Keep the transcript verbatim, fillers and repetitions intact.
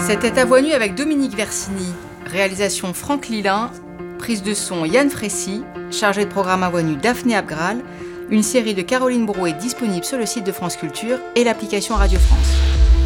C'était à Voix nue avec Dominique Versini, réalisation Franck Lilin, prise de son Yann Frécy, chargé de programme à Voix nue Daphné Abgral. Une série de Caroline Brouet disponible sur le site de France Culture et l'application Radio France.